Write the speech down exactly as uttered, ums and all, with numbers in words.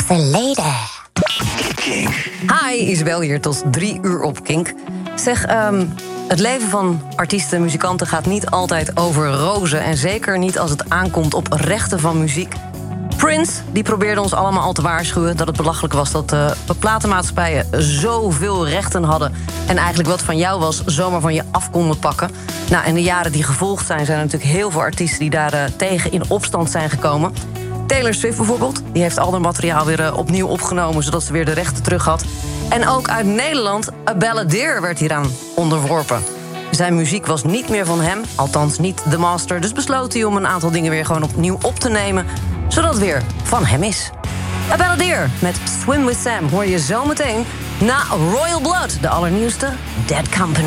Geleden. Kink. Hi, Isabel hier tot drie uur op Kink. Zeg, um, het leven van artiesten en muzikanten gaat niet altijd over rozen. En zeker niet als het aankomt op rechten van muziek. Prince die probeerde ons allemaal al te waarschuwen dat het belachelijk was dat uh, platenmaatschappijen zoveel rechten hadden en eigenlijk wat van jou was zomaar van je af konden pakken. Nou, in de jaren die gevolgd zijn, zijn er natuurlijk heel veel artiesten die daar uh, tegen in opstand zijn gekomen. Taylor Swift bijvoorbeeld, die heeft al haar materiaal weer uh, opnieuw opgenomen zodat ze weer de rechten terug had. En ook uit Nederland, A Balladeer werd hieraan onderworpen. Zijn muziek was niet meer van hem, althans niet de master, dus besloot hij om een aantal dingen weer gewoon opnieuw op te nemen, zodat het weer van hem is. A Balladeer met Swim With Sam hoor je zometeen na Royal Blood, de allernieuwste Dead Company.